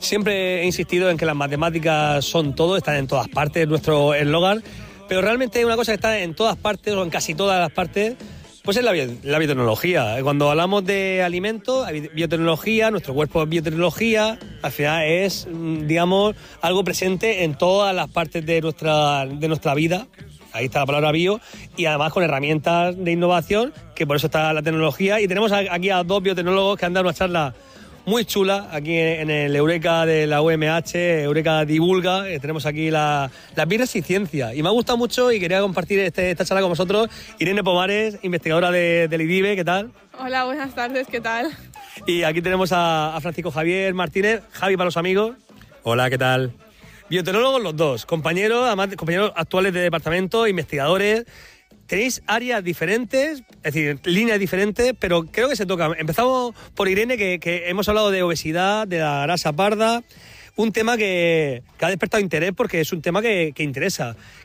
Siempre he insistido en que las matemáticas son todo, están en todas partes, nuestro eslogan, pero realmente una cosa que está en todas partes, o en casi todas las partes, pues es la biotecnología. Cuando hablamos de alimentos, biotecnología, nuestro cuerpo es biotecnología, al final es, digamos, algo presente en todas las partes de nuestra vida. Ahí está la palabra bio, y además con herramientas de innovación, que por eso está la tecnología. Y tenemos aquí a dos biotecnólogos que han dado una charla muy chula aquí en el Eureka de la UMH, Eureka Divulga. Tenemos aquí las birras y ciencia. Y me ha gustado mucho y quería compartir esta charla con vosotros. Irene Pomares, investigadora del IDIVE, ¿qué tal? Hola, buenas tardes, ¿qué tal? Y aquí tenemos a Francisco Javier Martínez, Javi para los amigos. Hola, ¿qué tal? Biotecnólogos los dos, compañeros, además compañeros actuales de departamento, investigadores. Tenéis áreas diferentes, es decir, líneas diferentes, pero creo que se tocan. Empezamos por Irene, que hemos hablado de obesidad, de la grasa parda, un tema que ha despertado interés porque es un tema que interesa.